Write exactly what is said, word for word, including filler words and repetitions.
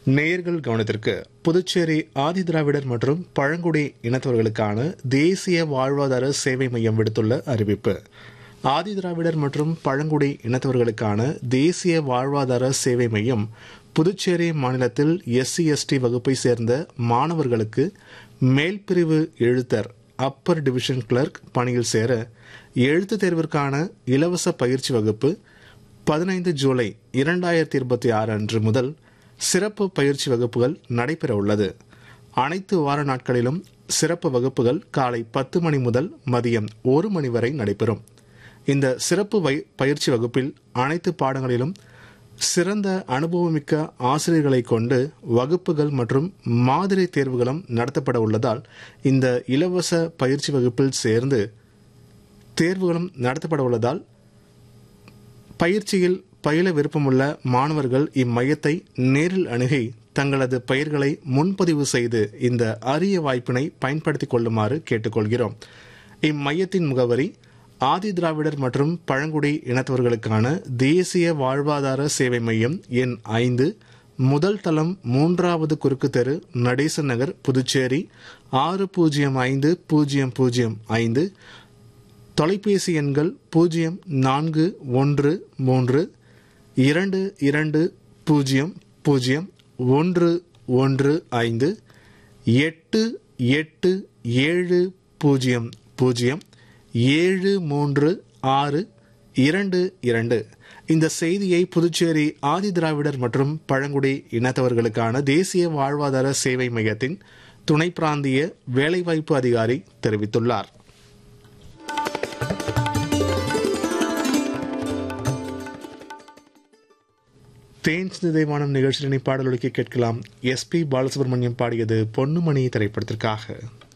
நேயர்கள் கவனத்திற்கு புதுச்சேரி ஆதிதிராவிடர் மற்றும் பழங்குடி இனத்தவர்களுக்கான தேசிய வாழ்வாதார சேவை மையம் விடுத்துள்ள அறிவிப்பு. ஆதிதிராவிடர் மற்றும் பழங்குடி இனத்தவர்களுக்கான தேசிய வாழ்வாதார சேவை மையம் புதுச்சேரி மாநிலத்தில் எஸ்சி எஸ்டி வகுப்பை சேர்ந்த மாணவர்களுக்கு மேல்பிரிவு எழுத்தர் அப்பர் டிவிஷன் கிளர்க் பணியில் சேர எழுத்து தேர்விற்கான இலவச பயிற்சி வகுப்பு பதினைந்து ஜூலை இரண்டாயிரத்தி இருபத்தி ஆறு அன்று முதல் சிறப்பு பயிற்சி வகுப்புகள் நடைபெற உள்ளது. அனைத்து வார நாட்களிலும் சிறப்பு வகுப்புகள் காலை பத்து மணி முதல் மதியம் ஒரு மணி வரை நடைபெறும். இந்த சிறப்பு பயிற்சி வகுப்பில் அனைத்து பாடங்களிலும் சிறந்த அனுபவமிக்க ஆசிரியர்களை கொண்டு வகுப்புகள் மற்றும் மாதிரி தேர்வுகளும் நடத்தப்பட உள்ளதால் இந்த இலவச பயிற்சி வகுப்பில் சேர்ந்து தேர்வுகளும் நடத்தப்பட உள்ளதால் பயிற்சியில் பயில விருப்பமுள்ள மாணவர்கள் இம்மையத்தை நேரில் அணுகி தங்களது பெயர்களை முன்பதிவு செய்து இந்த அரிய வாய்ப்பினை பயன்படுத்திக் கொள்ளுமாறு கேட்டுக்கொள்கிறோம். இம்மையத்தின் முகவரி ஆதிதிராவிடர் மற்றும் பழங்குடி இனத்தவர்களுக்கான தேசிய வாழ்வாதார சேவை மையம் எண் ஐந்து, முதல் தளம், மூன்றாவது குறுக்கு தெரு, நடேசன் நகர், புதுச்சேரி ஆறு பூஜ்ஜியம் ஐந்து பூஜ்ஜியம் பூஜ்ஜியம் ஐந்து. தொலைபேசி எண்கள் பூஜ்ஜியம் நான்கு ஒன்று மூன்று இரண்டு இரண்டு பூஜ்ஜியம் பூஜ்ஜியம் ஒன்று ஒன்று ஐந்து எட்டு எட்டு ஏழு பூஜ்ஜியம் பூஜ்ஜியம் ஏழு மூன்று ஆறு இரண்டு இரண்டு. இந்த செய்தியை புதுச்சேரி ஆதிதிராவிடர் மற்றும் பழங்குடி இனத்தவர்களுக்கான தேசிய வாழ்வாதார சேவை மையத்தின் துணை பிராந்திய வேலைவாய்ப்பு அதிகாரி தெரிவித்துள்ளார். தேன் சிந்து வானம் நிகழ்ச்சியினை பாடலொலிக்க கேட்கலாம். எஸ் பி பாலசுப்ரமணியம் பாடியது பொன்னுமணி திரைப்படத்திற்காக.